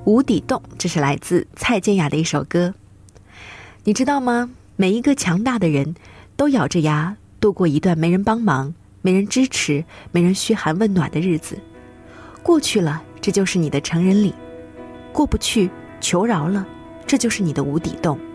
无底洞，这是来自蔡健雅的一首歌。你知道吗？每一个强大的人都咬着牙度过一段没人帮忙、没人支持、没人嘘寒问暖的日子。过去了，这就是你的成人礼；过不去，求饶了，这就是你的无底洞。